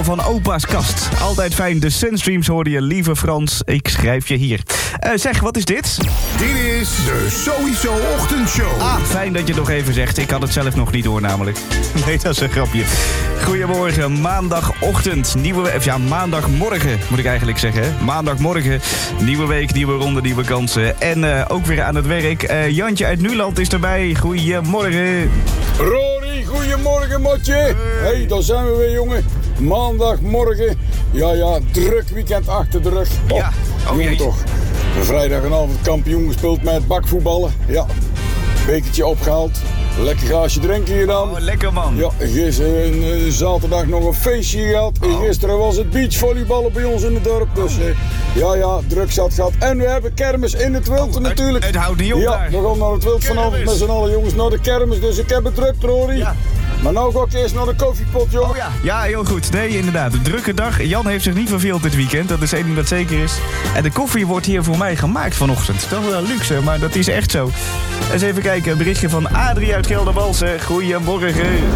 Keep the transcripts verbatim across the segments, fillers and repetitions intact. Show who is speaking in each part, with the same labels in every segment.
Speaker 1: van opa's kast. Altijd fijn, de Sunstreams hoorde je, lieve Frans. Ik schrijf je hier. Uh, zeg, wat is dit?
Speaker 2: Dit is de Sowieso Ochtendshow.
Speaker 1: Ah, fijn dat je het nog even zegt. Ik had het zelf nog niet door namelijk. Nee, dat is een grapje. Goedemorgen, maandagochtend. Nieuwe, of ja, maandagmorgen moet ik eigenlijk zeggen. Hè? Maandagmorgen, nieuwe week, nieuwe ronde, nieuwe kansen. En uh, ook weer aan het werk. Uh, Jantje uit Nuland is erbij. Goedemorgen.
Speaker 3: Rory, goedemorgen, motje. Hé, hey, daar zijn we weer, jongen. Maandagmorgen. Ja, ja, druk weekend achter de rug. Oh,
Speaker 1: ja, oh
Speaker 3: jongen toch. Vrijdagavond kampioen gespeeld met bakvoetballen. Ja, bekertje opgehaald. Lekker glaasje drinken gedaan.
Speaker 1: Oh, lekker man.
Speaker 3: Ja, gisteren uh, zaterdag nog een feestje gehad. Oh. Gisteren was het beachvolleyballen bij ons in het dorp. Dus uh, ja, ja, druk zat gehad. En we hebben kermis in het wild
Speaker 1: oh,
Speaker 3: natuurlijk.
Speaker 1: Het, het houdt niet op
Speaker 3: ja,
Speaker 1: daar.
Speaker 3: we gaan naar het wild vanavond met z'n allen jongens naar de kermis. Dus ik heb het druk, Rory. Ja. Maar nou ga ik eerst naar de koffiepot, jongen.
Speaker 1: Oh ja, ja, heel goed. Nee, inderdaad. Een drukke dag. Jan heeft zich niet verveeld dit weekend. Dat is één ding dat zeker is. En de koffie wordt hier voor mij gemaakt vanochtend. Dat is wel luxe, maar dat is echt zo. Eens even kijken. Een berichtje van Adrie uit Geldermalsen. Goedemorgen.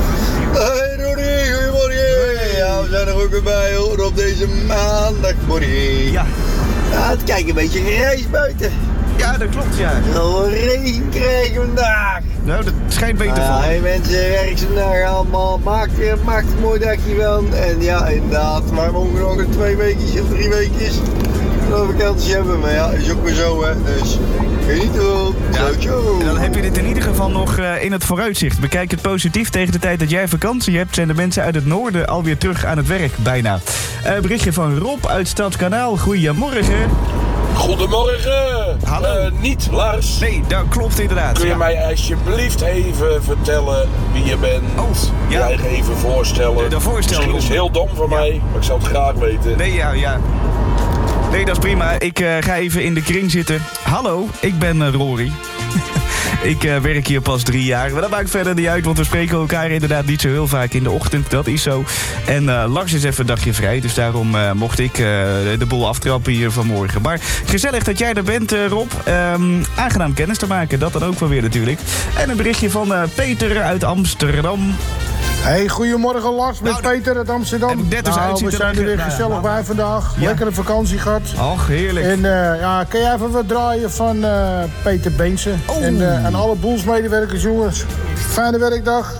Speaker 4: Hey Rory, goedemorgen. Ja, we zijn er ook weer bij hoor, op deze maandagmorgen.
Speaker 1: Ja.
Speaker 4: Ja, het kijkt een beetje grijs buiten.
Speaker 1: Ja, dat klopt, ja.
Speaker 4: Al regen krijgen vandaag.
Speaker 1: Nou, dat schijnt beter te vallen.
Speaker 4: Ja, hey, mensen, werk vandaag allemaal. Maakt, maakt een mooi dagje van. En ja, inderdaad, wij mogen nog een twee weken of drie weken een vakantie hebben. Maar ja, is ook weer zo, hè. Dus geniet erop.
Speaker 1: Ja,
Speaker 4: zo,
Speaker 1: en dan heb je dit in ieder geval nog uh, in het vooruitzicht. Bekijk het positief. Tegen de tijd dat jij vakantie hebt, zijn de mensen uit het noorden alweer terug aan het werk. Bijna. Uh, berichtje van Rob uit Stadskanaal. Goedemorgen.
Speaker 5: Goedemorgen.
Speaker 1: Hallo.
Speaker 5: Uh, niet Lars.
Speaker 1: Nee, dat klopt inderdaad.
Speaker 5: Kun je
Speaker 1: ja.
Speaker 5: mij alsjeblieft even vertellen wie je bent?
Speaker 1: Oh, ja.
Speaker 5: Je eigen even voorstellen.
Speaker 1: De, de voorstellen.
Speaker 5: Misschien is het heel dom van ja. mij, maar ik zou het graag weten.
Speaker 1: Nee, ja, ja. Nee, dat is prima. Ik uh, ga even in de kring zitten. Hallo, ik ben uh, Rory. Ik uh, werk hier pas drie jaar, maar dat maakt verder niet uit, want we spreken elkaar inderdaad niet zo heel vaak in de ochtend. Dat is zo. En uh, Lars is even een dagje vrij, dus daarom uh, mocht ik uh, de boel aftrappen hier vanmorgen. Maar gezellig dat jij er bent, uh, Rob. Um, aangenaam kennis te maken, dat dan ook wel weer natuurlijk. En een berichtje van uh, Peter uit Amsterdam.
Speaker 6: Hey, goedemorgen Lars, met nou, Peter uit Amsterdam.
Speaker 1: Net als
Speaker 6: nou, we zijn er weer gezellig nou, bij vandaag. Ja. Lekkere vakantie gehad.
Speaker 1: Och, heerlijk.
Speaker 6: En uh, ja, kun jij even wat draaien van uh, Peter Beense.
Speaker 1: Oh.
Speaker 6: En, uh, en alle boelsmedewerkers, jongens. Fijne werkdag.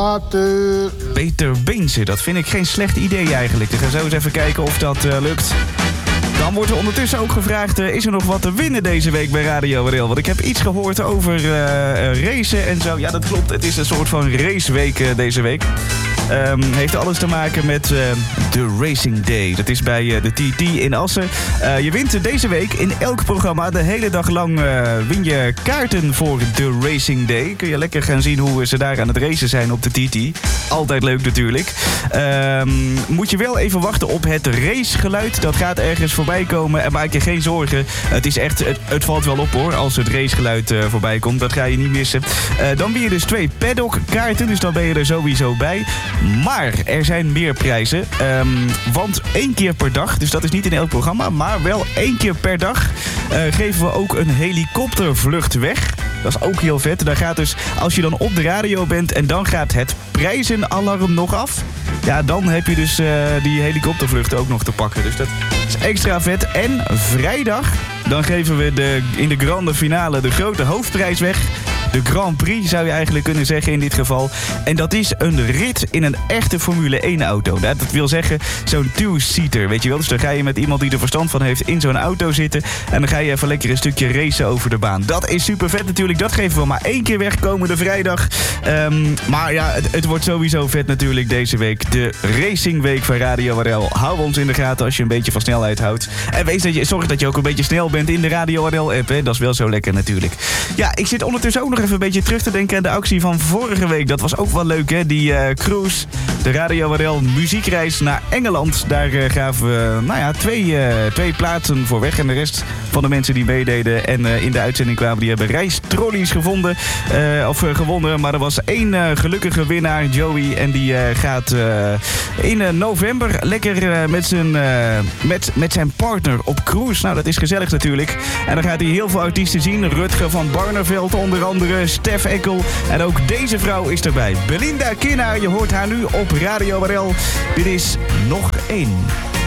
Speaker 6: Later.
Speaker 1: Peter Beense, dat vind ik geen slecht idee eigenlijk. We gaan zo eens even kijken of dat uh, lukt. Dan wordt er ondertussen ook gevraagd, uh, is er nog wat te winnen deze week bij Radio W R L? Want ik heb iets gehoord over uh, uh, racen en zo. Ja, dat klopt. Het is een soort van raceweek uh, deze week. Um, heeft alles te maken met uh, de Racing Day. Dat is bij uh, de T T in Assen. Uh, je wint deze week in elk programma de hele dag lang uh, win je kaarten voor de Racing Day. Kun je lekker gaan zien hoe ze daar aan het racen zijn op de T T. Altijd leuk natuurlijk. Um, moet je wel even wachten op het racegeluid. Dat gaat ergens voorbij komen en maak je geen zorgen. Het is echt, het, het valt wel op hoor, als het racegeluid uh, voorbij komt. Dat ga je niet missen. Uh, dan win je dus twee paddock kaarten, dus dan ben je er sowieso bij. Maar er zijn meer prijzen. Um, want één keer per dag, dus dat is niet in elk programma, maar wel één keer per dag uh, geven we ook een helikoptervlucht weg. Dat is ook heel vet. Daar gaat dus, als je dan op de radio bent en dan gaat het prijzenalarm nog af, ja, dan heb je dus uh, die helikoptervlucht ook nog te pakken. Dus dat is extra vet. En vrijdag, dan geven we de, in de grande finale de grote hoofdprijs weg. De Grand Prix zou je eigenlijk kunnen zeggen in dit geval. En dat is een rit in een echte Formule één auto. Dat wil zeggen zo'n two-seater, weet je wel. Dus dan ga je met iemand die er verstand van heeft in zo'n auto zitten. En dan ga je even lekker een stukje racen over de baan. Dat is super vet natuurlijk. Dat geven we maar één keer weg komende vrijdag. Um, maar ja, het, het wordt sowieso vet natuurlijk deze week. De Racingweek van Radio W R L. Hou ons in de gaten als je een beetje van snelheid houdt. En wees dat je, zorg dat je ook een beetje snel bent in de Radio W R L app. Hè. Dat is wel zo lekker natuurlijk. Ja, ik zit ondertussen ook nog even een beetje terug te denken aan de actie van vorige week. Dat was ook wel leuk, hè? Die uh, cruise, de Radio W R L muziekreis naar Engeland. Daar uh, gaven we, nou ja, twee, uh, twee plaatsen voor weg. En de rest van de mensen die meededen en uh, in de uitzending kwamen, die hebben reistrollies gevonden. Uh, of uh, gewonnen. Maar er was één uh, gelukkige winnaar, Joey. En die uh, gaat uh, in uh, november lekker uh, met, zijn, uh, met, met zijn partner op cruise. Nou, dat is gezellig natuurlijk. En dan gaat hij heel veel artiesten zien. Rutger van Barneveld onder andere. Stef Ekkel. En ook deze vrouw is erbij. Belinda Kinnaar, je hoort haar nu op Radio R L. Dit is Nog één.